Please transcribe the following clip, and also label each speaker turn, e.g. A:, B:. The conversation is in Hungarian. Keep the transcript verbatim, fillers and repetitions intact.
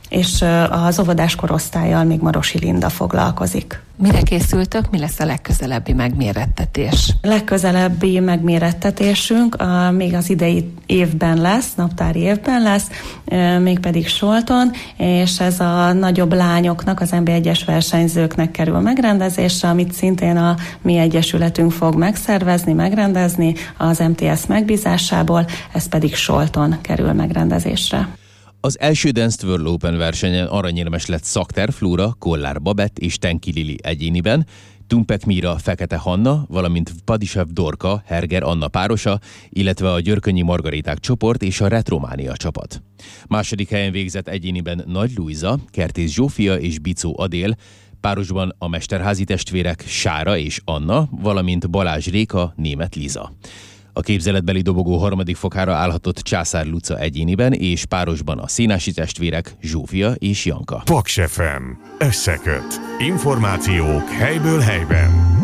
A: és az óvodás korosztállyal még Marosi Linda foglalkozik.
B: Mire készültök? Mi lesz a legközelebbi megmérettetés?
A: Legközelebbi megmérettetésünk a, még az idei évben lesz, naptári évben lesz, mégpedig Solton, és ez a nagyobb lányoknak, az en bé egyes versenyzőknek kerül megrendezésre, amit szintén a mi egyesületünk fog megszervezni, megrendezni az em té es megbízásából, ez pedig Solton kerül megrendezésre.
C: Az első Dance World Open versenyen aranyérmes lett Szakter Flóra, Kollár Babett és Tenki Lili egyéniben, Tumpek Míra, Fekete Hanna, valamint Padisev Dorka, Herger Anna párosa, illetve a Györkönyi Margariták csoport és a Retrománia csapat. Második helyen végzett egyéniben Nagy Lujza, Kertész Zsófia és Bicó Adél, párosban a mesterházi testvérek Sára és Anna, valamint Balázs Réka, Németh Liza. A képzeletbeli dobogó harmadik fokára állhatott Császár Luca egyéniben, és párosban a Szénási testvérek Zsófia és Janka.
D: Paks ef em. Összeköt. Információk helyből helyben.